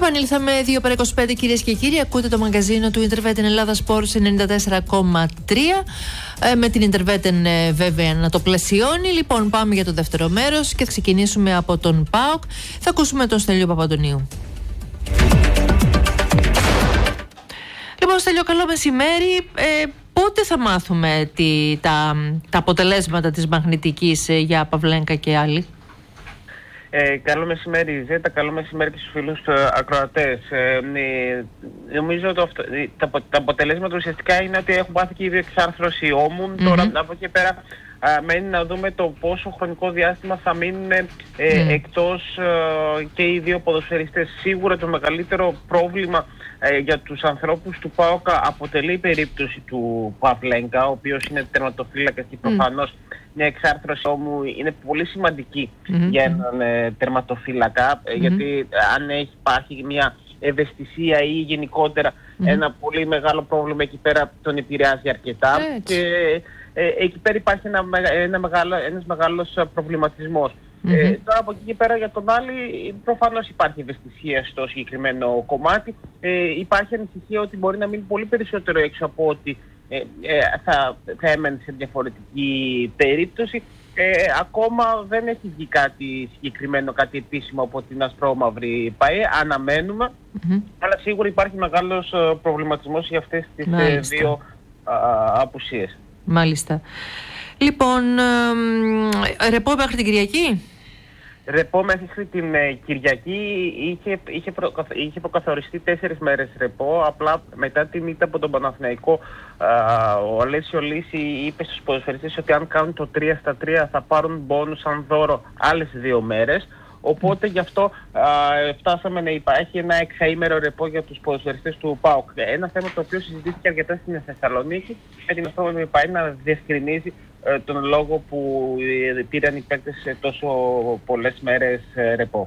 Επανήλθαμε 2 παρά 25, κυρίες και κύριοι. Ακούτε το μαγκαζίνο του Interveten Ελλάδα Sports 94,3. Με την Interveten βέβαια να το πλαισιώνει. Λοιπόν, πάμε για το δεύτερο μέρος και θα ξεκινήσουμε από τον ΠΑΟΚ. Θα ακούσουμε τον Στέλιο Παπαντονίου. Λοιπόν, Στέλιο, καλό μεσημέρι. Πότε θα μάθουμε τα αποτελέσματα της μαγνητικής για Παυλένκα και άλλοι? Καλό μεσημέρι, Ζέτα, καλό μεσημέρι και στους φίλους ακροατές. Νομίζω ότι τα αποτελέσματα ουσιαστικά είναι ότι έχουν πάθει και η διεξάρθρωση ώμων. Τώρα από εκεί πέρα μένει να δούμε το πόσο χρονικό διάστημα θα μείνουν εκτός και οι δύο ποδοσφαιριστές. Σίγουρα το μεγαλύτερο πρόβλημα για τους ανθρώπους του ΠΑΟΚ αποτελεί η περίπτωση του Παυλένκα, ο οποίος είναι τερματοφύλακας και προφανώς μια εξάρθρωση ώμου είναι πολύ σημαντική για έναν τερματοφύλακα, γιατί αν υπάρχει μια ευαισθησία ή γενικότερα ένα πολύ μεγάλο πρόβλημα εκεί πέρα τον επηρεάζει αρκετά και εκεί πέρα υπάρχει ένας μεγάλος προβληματισμός. Τώρα από εκεί και πέρα για τον άλλη προφανώς υπάρχει ευαισθησία στο συγκεκριμένο κομμάτι. Υπάρχει ανησυχία ότι μπορεί να μείνει πολύ περισσότερο έξω από ότι θα έμενε σε διαφορετική περίπτωση. Ακόμα δεν έχει βγει κάτι συγκεκριμένο, κάτι επίσημο από την Ασπρόμαυρη ΠΑΕ. Αναμένουμε, αλλά σίγουρα υπάρχει μεγάλος προβληματισμός για αυτές τις δύο απουσίες. Μάλιστα. Λοιπόν, ρεπό μέχρι την Κυριακή? Ρεπό μέχρι την Κυριακή είχε προκαθοριστεί 4 μέρες ρεπό. Απλά μετά την ήττα από τον Παναθηναϊκό, ο Αλέσιο Λύση είπε στους ποδοσφαιριστές ότι αν κάνουν το 3-3 θα πάρουν μπόνους σαν δώρο άλλες 2 μέρες. Οπότε γι' αυτό φτάσαμε να υπάρχει ένα εξαήμερο ρεπό για τους ποδοσφαιριστές του ΠΑΟΚ. Ένα θέμα το οποίο συζητήθηκε αρκετά στην Θεσσαλονίκη, με την Ασπρόμαυρη ΠΑΕ να διευκρινίζει τον λόγο που πήραν οι παίκτες σε τόσο πολλές μέρες ρεπό.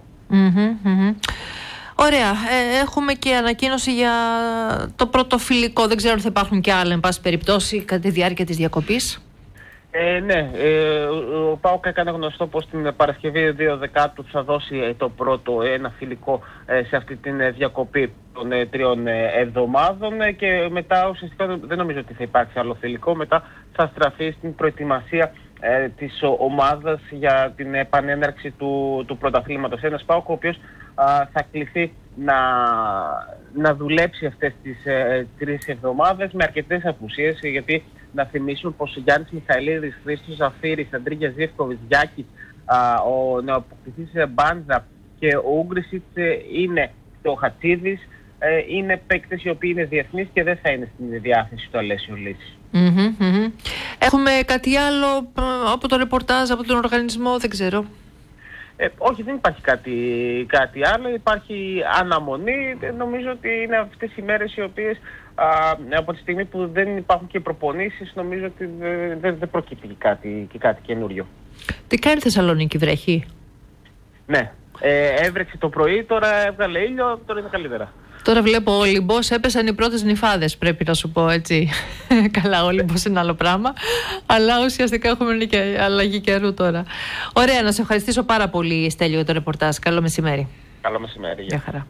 Ωραία. Έχουμε και ανακοίνωση για το πρώτο φιλικό. Δεν ξέρω αν θα υπάρχουν και άλλα, εν πάση περιπτώσει, κατά τη διάρκεια της διακοπής. Ναι, ο ΠΑΟΚ έκανε γνωστό πως την Παρασκευή 2 Δεκάτου θα δώσει το πρώτο ένα φιλικό σε αυτή την διακοπή των 3 εβδομάδων και μετά ουσιαστικά δεν νομίζω ότι θα υπάρξει άλλο φιλικό. Μετά θα στραφεί στην προετοιμασία της ομάδας για την επανέναρξη του πρωταθλήματος. Ένας ΠΑΟΚ ο οποίος θα κληθεί να δουλέψει αυτές τις 3 εβδομάδες με αρκετές απουσίες, γιατί να θυμίσουμε πως ο Γιάννης Μιχαηλίδης, Χρήστος Ζαφύρης, Αντρίγια Ζήφκοβιτς, Γιάκης, ο νεοποκτηθής Μπάντζα και ο Ούγκρισιτς είναι ο Χατσίδης, είναι παίκτες οι οποίοι είναι διεθνείς και δεν θα είναι στην διάθεση του Αλέσιο Λύση. Έχουμε κάτι άλλο από το ρεπορτάζ, από τον οργανισμό, δεν ξέρω? Όχι, δεν υπάρχει κάτι άλλο. Υπάρχει αναμονή. Νομίζω ότι είναι αυτές οι μέρες οι οποίες από τη στιγμή που δεν υπάρχουν και προπονήσεις, νομίζω ότι δεν προκύπτει και κάτι καινούριο. Τι κάνει η Θεσσαλονίκη, βρέχει? Ναι, έβρεξε το πρωί, τώρα έβγαλε ήλιο, τώρα είναι καλύτερα. Τώρα βλέπω ο Όλυμπος, έπεσαν οι πρώτες νυφάδες, πρέπει να σου πω έτσι. Καλά, ο Όλυμπος είναι άλλο πράγμα, αλλά ουσιαστικά έχουμε και αλλαγή καιρού τώρα. Ωραία, να σε ευχαριστήσω πάρα πολύ, Στέλιο, για το ρεπορτάζ. Καλό μεσημέρι. Καλό μεσημέρι. Γεια χαρά.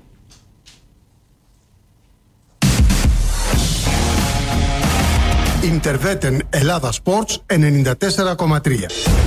Interveten Ελλάδα Sports 94,3.